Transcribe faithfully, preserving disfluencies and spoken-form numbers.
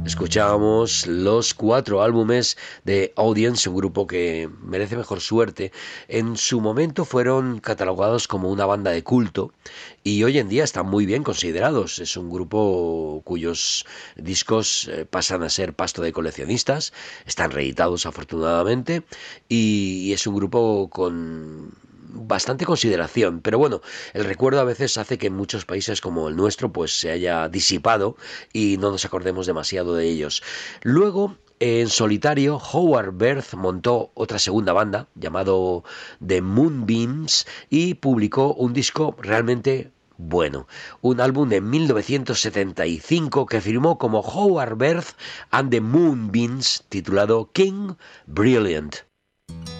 Escuchábamos los cuatro álbumes de Audience, un grupo que merece mejor suerte. En su momento fueron catalogados como una banda de culto y hoy en día están muy bien considerados. Es un grupo cuyos discos eh, pasan a ser pasto de coleccionistas, están reeditados afortunadamente y, y es un grupo con bastante consideración, pero bueno, el recuerdo a veces hace que en muchos países como el nuestro pues se haya disipado y no nos acordemos demasiado de ellos. Luego, en solitario, Howard Berth montó otra segunda banda llamado The Moonbeams y publicó un disco realmente bueno, un álbum de mil novecientos setenta y cinco que firmó como Howard Berth and the Moonbeams titulado King Brilliant.